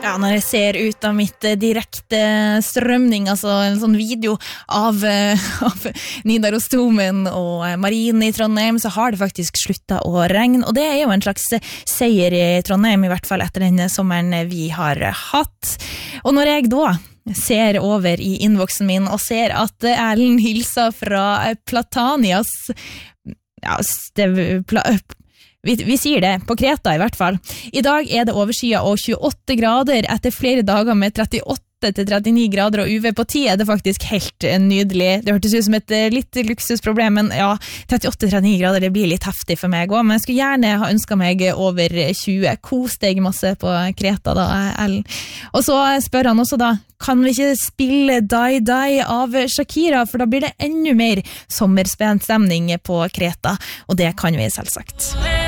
Ja, når jeg ser ut av mitt direkte strømning, altså en sånn video av Nidarosdomen og Marien i Trondheim, så har det faktisk sluttet å regne, og det er jo en slags seier i Trondheim, i hvert fall etter denne sommeren vi har hatt. Og når jeg da ser over i innboksen min og ser at Erlend hilser fra Platanias, vi sier det, på Kreta i hvert fall. I dag er det overskyet og 28 grader etter flere dager med 38 til 39 grader og UV på 10 er det faktisk helt nydelig. Det hørtes ut som et litt luksusproblem, men ja, 38-39 grader, det blir litt heftig for meg også, men jeg skulle gjerne ha ønsket meg over 20. Kos deg masse på Kreta da, Ellen. Og så spør han også da, kan vi ikke spille Die Die av Shakira, for da blir det enda mer sommerspent stemning på Kreta, og det kan vi selvsagt.